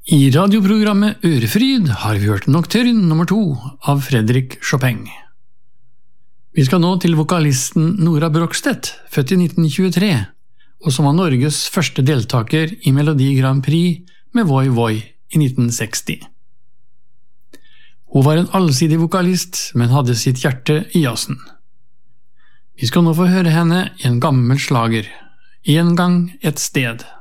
I radioprogrammet Ørefryd har vi hørt Nocturne nummer 2 av Frédéric Chopin. Vi skal nå til vokalisten Nora Brogstedt, født i 1923, og som var Norges første deltaker i Melodi Grand Prix med Voi Voi i 1960. Hun var en allsidig vokalist, men hadde sitt hjerte i jazzen. Vi skal nå få høre henne i en gammel slager, En gang et sted.